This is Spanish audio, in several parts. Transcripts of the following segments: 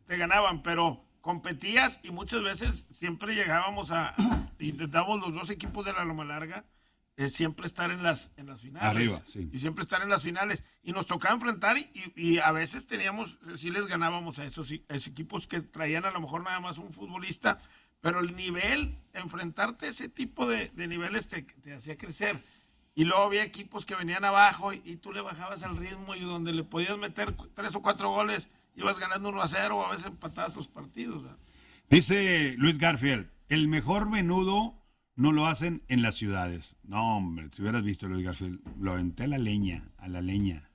te ganaban, pero competías y muchas veces siempre llegábamos intentábamos los dos equipos de la Loma Larga siempre estar en las finales. Arriba, sí. Y siempre estar en las finales. Y nos tocaba enfrentar y a veces sí les ganábamos a esos equipos que traían a lo mejor nada más un futbolista, pero el nivel, enfrentarte a ese tipo de niveles te hacía crecer. Y luego había equipos que venían abajo y tú le bajabas al ritmo y donde le podías meter 3 o 4 goles, ibas ganando 1-0 o a veces empatabas los partidos, ¿verdad? Dice Luis Garfield, el mejor menudo no lo hacen en las ciudades. No, hombre, si hubieras visto, Luis Garfield, lo aventé a la leña. A la leña,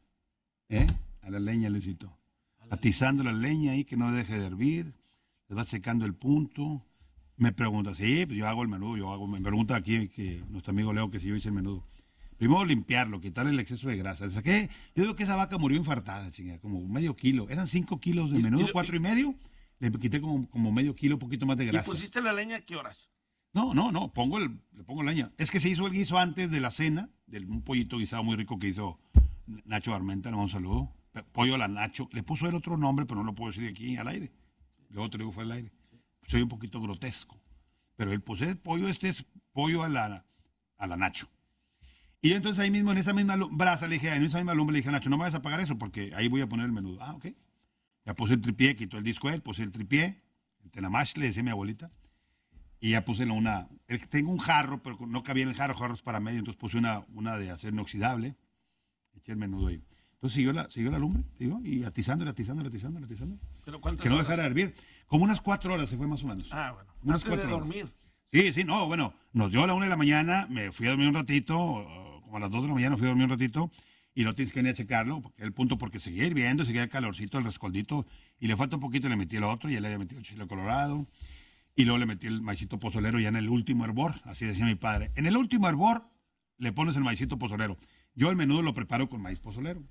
Luisito. Atizando la leña ahí que no deje de hervir, le vas secando el punto. Me pregunta, sí, pues yo hago el menudo, me pregunta aquí que nuestro amigo Leo que si yo hice el menudo. Primero limpiarlo, quitarle el exceso de grasa. Saqué, yo digo que esa vaca murió infartada, chingada, como medio kilo. Eran 5 kilos de menudo, 4.5. Le quité como medio kilo, un poquito más de grasa. ¿Y pusiste la leña a qué horas? No, le pongo leña. Es que se hizo el guiso antes de la cena, de un pollito guisado muy rico que hizo Nacho Armenta, un saludo. Pollo a la Nacho. Le puso el otro nombre, pero no lo puedo decir aquí al aire. Luego te digo fue al aire. Soy un poquito grotesco. Pero el puse pollo, es pollo a la Nacho. Y entonces ahí mismo, en esa misma brasa, en esa misma lumbre, le dije a Nacho, no me vas a apagar eso porque ahí voy a poner el menudo. Ah, ok. Ya puse el tripié, quitó el disco él, puse el tripié, el tenamash, le decía a mi abuelita, y ya puse tengo un jarro, pero no cabía en el jarros para medio, entonces puse una de acero inoxidable, eché el menudo ahí. Entonces siguió la lumbre, y atizándole. ¿Pero cuántas que no horas? dejara de hervir. Como unas 4 horas se fue más o menos. Ah, bueno. Unas Antes de 4 horas. dormir. Sí, no, bueno, nos dio a la 1 de la mañana, me fui a dormir un ratito, como a las 2 de la mañana fui a dormir un ratito, y no tienes que venir a checarlo, porque seguía hirviendo, seguía el calorcito, el rescoldito, y le falta un poquito, le metí el otro, y ya le había metido el chile colorado, y luego le metí el maicito pozolero ya en el último hervor, así decía mi padre. En el último hervor le pones el maicito pozolero. Yo el menudo lo preparo con maíz pozolero.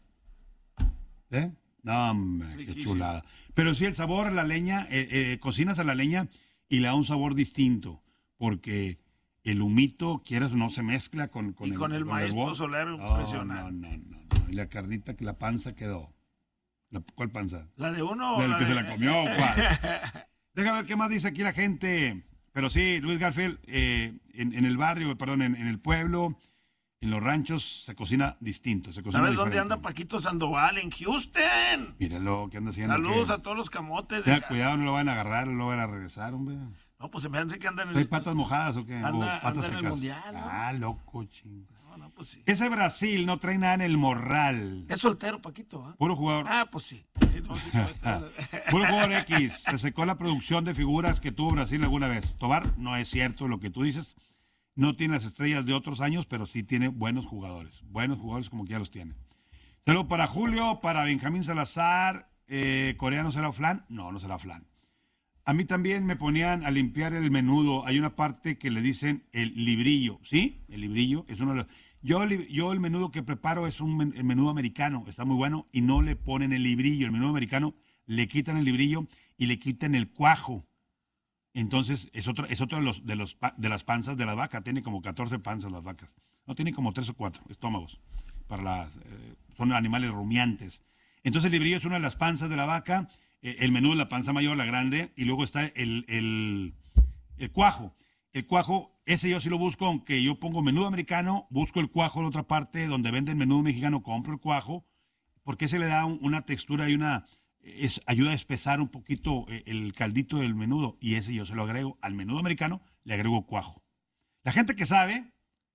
No, hombre, Riquísimo. qué chulada. Pero sí, el sabor a la leña, cocinas a la leña y le da un sabor distinto, porque el humito, quieras o no, se mezcla con el maíz hervor. pozolero, impresionante. No. Y la carnita, que la panza quedó. ¿Cuál panza? ¿La de uno? ¿Del o que se de... la comió o cuál? Déjame ver qué más dice aquí la gente. Pero sí, Luis Garfield, en el barrio, perdón, en el pueblo, en los ranchos, se cocina distinto. Se cocina ¿Sabes dónde diferente. anda Paquito Sandoval? En Houston. Míralo, ¿qué anda haciendo? Saludos a todos los camotes. Tenga cuidado, no lo van a agarrar, no lo van a regresar, hombre. No, pues se me hace que andan en ¿Hay patas mojadas o qué? Anda ¿O patas en el secas? mundial, ¿no? Ah, loco, chingo. No, pues sí. Ese Brasil no trae nada en el morral. Es soltero, Paquito, ¿eh? Puro jugador. Ah, pues sí. Sí, no, pues, Puro jugador X. Se secó la producción de figuras que tuvo Brasil alguna vez. Tobar, no es cierto lo que tú dices. No tiene las estrellas de otros años, pero sí tiene buenos jugadores. Buenos jugadores como que ya los tiene. Saludos para Julio, para Benjamín Salazar. ¿Coreano será flan? No, no será flan. A mí también me ponían a limpiar el menudo. Hay una parte que le dicen el librillo. ¿Sí? El librillo es uno de los... Yo el menudo que preparo es el menudo americano. Está muy bueno y no le ponen el librillo. El menudo americano le quitan el librillo y le quitan el cuajo. Entonces es otro de las panzas de la vaca. Tiene como 14 panzas las vacas. No, tienen como 3 o 4 estómagos. Son animales rumiantes. Entonces el librillo es una de las panzas de la vaca. El menudo es la panza mayor, la grande, y luego está el cuajo. El cuajo, ese yo sí lo busco, aunque yo pongo menudo americano, busco el cuajo en otra parte donde venden menudo mexicano, compro el cuajo, porque ese le da una textura y ayuda a espesar un poquito el caldito del menudo, y ese yo se lo agrego. Al menudo americano le agrego cuajo. La gente que sabe,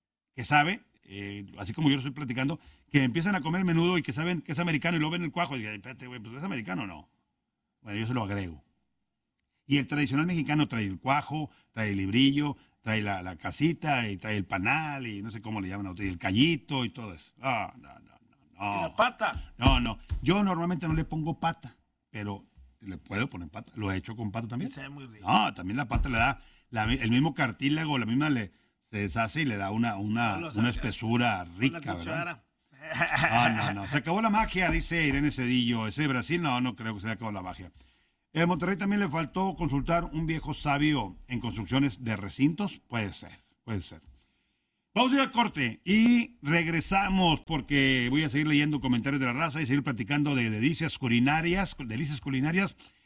así como yo lo estoy platicando, que empiezan a comer menudo y que saben que es americano y luego ven el cuajo y dicen, espérate, güey, pues es americano o no. Bueno, yo se lo agrego. Y el tradicional mexicano trae el cuajo, trae el librillo, trae la casita y trae el panal y no sé cómo le llaman, y el callito y todo eso. No. ¿Y la pata? No. Yo normalmente no le pongo pata, pero le puedo poner pata. Lo he hecho con pata también. Se ve muy rico. No, también la pata le da el mismo cartílago, se deshace y le da una espesura rica, con la cuchara. ¿Verdad? No. Se acabó la magia, dice Irene Cedillo. Ese de Brasil, no creo que se haya acabado la magia. En Monterrey también le faltó consultar un viejo sabio en construcciones de recintos. Puede ser. Vamos a ir al corte y regresamos porque voy a seguir leyendo comentarios de la raza y seguir platicando de delicias culinarias